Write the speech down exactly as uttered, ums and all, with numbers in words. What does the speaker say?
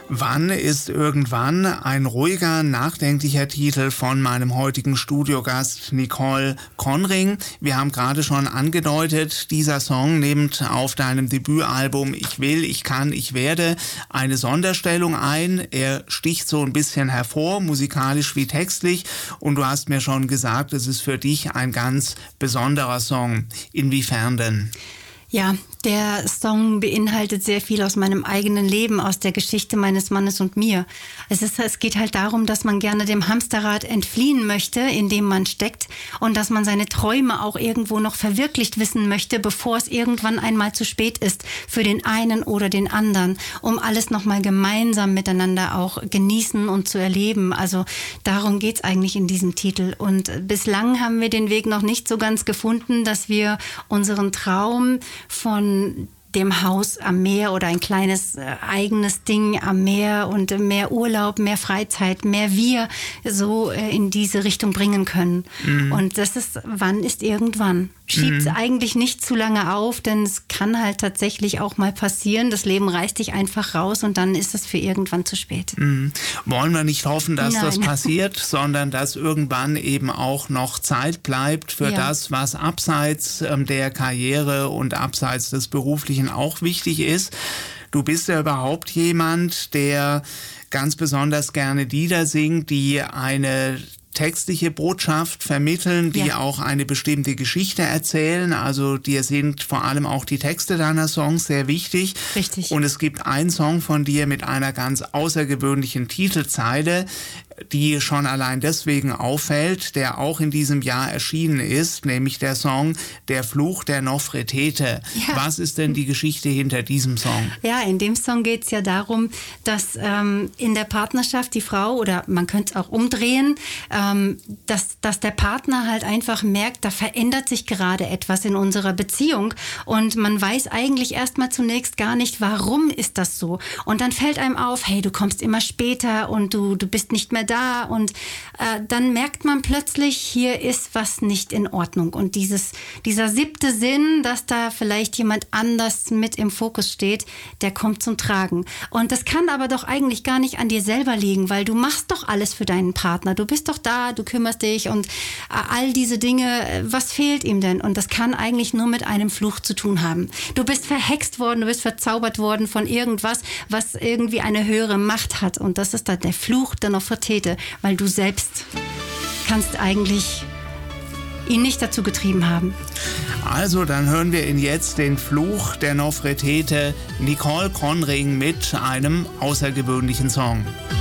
Wann ist irgendwann ein ruhiger, nachdenklicher Titel von meinem heutigen Studiogast Nicole Conring. Wir haben gerade schon angedeutet, dieser Song nimmt auf deinem Debütalbum Ich will, ich kann, ich werde eine Sonderstellung ein. Er sticht so ein bisschen hervor, musikalisch wie textlich. Und du hast mir schon gesagt, es ist für dich ein ganz besonderer Song. Inwiefern denn? Ja, der Song beinhaltet sehr viel aus meinem eigenen Leben, aus der Geschichte meines Mannes und mir. Es ist, es geht halt darum, dass man gerne dem Hamsterrad entfliehen möchte, in dem man steckt, und dass man seine Träume auch irgendwo noch verwirklicht wissen möchte, bevor es irgendwann einmal zu spät ist für den einen oder den anderen, um alles nochmal gemeinsam miteinander auch genießen und zu erleben. Also darum geht's eigentlich in diesem Titel. Und bislang haben wir den Weg noch nicht so ganz gefunden, dass wir unseren Traum von dem Haus am Meer oder ein kleines äh, eigenes Ding am Meer und äh, mehr Urlaub, mehr Freizeit, mehr wir so äh, in diese Richtung bringen können. Mhm. Und das ist, wann ist irgendwann? Schiebt mhm. eigentlich nicht zu lange auf, denn es kann halt tatsächlich auch mal passieren. Das Leben reißt dich einfach raus und dann ist es für irgendwann zu spät. Mhm. Wollen wir nicht hoffen, dass Nein. das passiert, sondern dass irgendwann eben auch noch Zeit bleibt für ja. das, was abseits ähm, der Karriere und abseits des Beruflichen auch wichtig ist. Du bist ja überhaupt jemand, der ganz besonders gerne Lieder singt, die eine textliche Botschaft vermitteln, die ja. auch eine bestimmte Geschichte erzählen. Also dir sind vor allem auch die Texte deiner Songs sehr wichtig. Richtig. Und es gibt einen Song von dir mit einer ganz außergewöhnlichen Titelzeile, die schon allein deswegen auffällt, der auch in diesem Jahr erschienen ist, nämlich der Song Der Fluch der Nofretete. Ja. Was ist denn die Geschichte hinter diesem Song? Ja, in dem Song geht es ja darum, dass ähm, in der Partnerschaft die Frau, oder man könnte es auch umdrehen, ähm, dass, dass der Partner halt einfach merkt, da verändert sich gerade etwas in unserer Beziehung und man weiß eigentlich erstmal zunächst gar nicht, warum ist das so. Und dann fällt einem auf, hey, du kommst immer später und du, du bist nicht mehr da, und äh, dann merkt man plötzlich, hier ist was nicht in Ordnung, und dieses, dieser siebte Sinn, dass da vielleicht jemand anders mit im Fokus steht, der kommt zum Tragen. Und das kann aber doch eigentlich gar nicht an dir selber liegen, weil du machst doch alles für deinen Partner, du bist doch da, du kümmerst dich und äh, all diese Dinge, was fehlt ihm denn? Und das kann eigentlich nur mit einem Fluch zu tun haben. Du bist verhext worden, du bist verzaubert worden von irgendwas, was irgendwie eine höhere Macht hat, und das ist dann der Fluch der Nofretete, weil du selbst kannst eigentlich ihn nicht dazu getrieben haben. Also, dann hören wir ihn jetzt, den Fluch der Nofretete, Nicole Conring mit einem außergewöhnlichen Song.